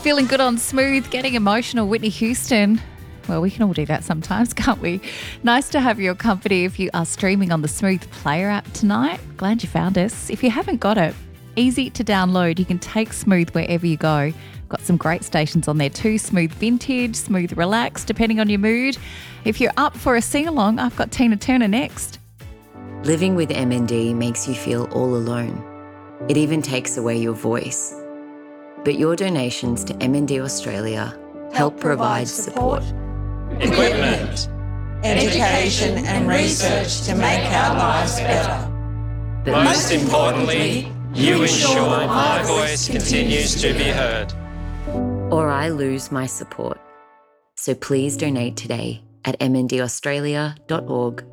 Feeling good on Smooth, getting emotional, Whitney Houston. Well, we can all do that sometimes, can't we? Nice to have your company if you are streaming on the Smooth Player app tonight. Glad you found us. If you haven't got it, easy to download. You can take Smooth wherever you go. Got some great stations on there too. Smooth Vintage, Smooth Relax, depending on your mood. If you're up for a sing-along, I've got Tina Turner next. Living with MND makes you feel all alone. It even takes away your voice. But your donations to MND Australia help provide support, equipment, education and research to make our lives better. But most importantly, you ensure my voice continues to be heard. or I lose my support. So please donate today at mndaustralia.org.au.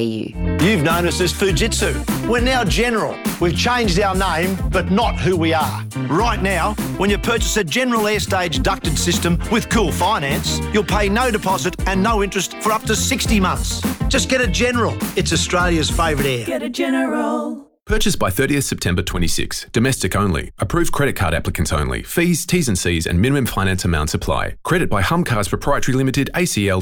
You've known us as Fujitsu. We're now General. We've changed our name, but not who we are. Right now, when you purchase a General Airstage ducted system with Cool Finance, you'll pay no deposit and no interest for up to 60 months. Just get a General. It's Australia's favourite air. Get a General. Purchased by 30th September 26. Domestic only. Approved credit card applicants only. Fees, T's and C's and minimum finance amounts apply. Credit by Humcars Proprietary Limited, ACL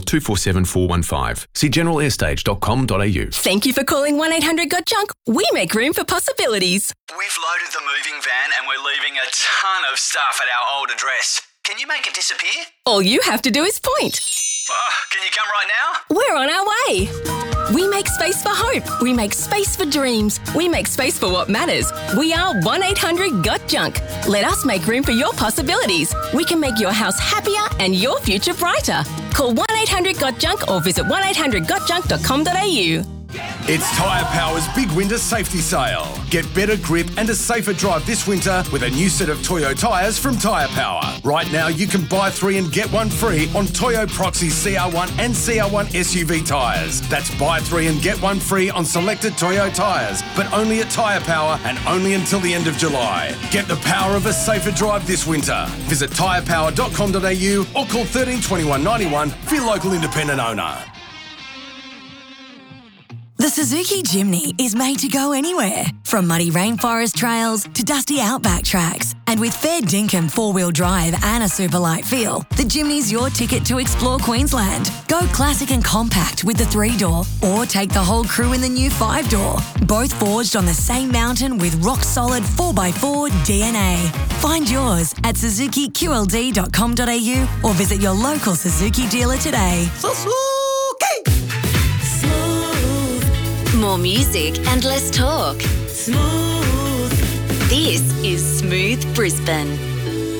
247415. See generalairstage.com.au. Thank you for calling 1-800-GOT-JUNK. We make room for possibilities. We've loaded the moving van and we're leaving a ton of stuff at our old address. Can you make it disappear? All you have to do is point. Can you come right now? We're on our way. We make space for hope. We make space for dreams. We make space for what matters. We are 1-800-GOT-JUNK. Let us make room for your possibilities. We can make your house happier and your future brighter. Call 1-800-GOT-JUNK or visit 1-800-GOT-JUNK.com.au. It's Tyre Power's big winter safety sale. Get better grip and a safer drive this winter with a new set of Toyo tyres from Tyre Power. Right now, you can buy 3 and get 1 free on Toyo Proxy CR1 and CR1 SUV tyres. That's buy 3 and get 1 free on selected Toyo tyres, but only at Tyre Power and only until the end of July. Get the power of a safer drive this winter. Visit tyrepower.com.au or call 13 21 91 for your local independent owner. The Suzuki Jimny is made to go anywhere, from muddy rainforest trails to dusty outback tracks. And with fair dinkum 4-wheel drive and a super light feel, the Jimny's your ticket to explore Queensland. Go classic and compact with the 3-door, or take the whole crew in the new 5-door. Both forged on the same mountain with rock-solid 4x4 DNA. Find yours at suzukiqld.com.au or visit your local Suzuki dealer today. More music and less talk. Smooth. This is Smooth Brisbane.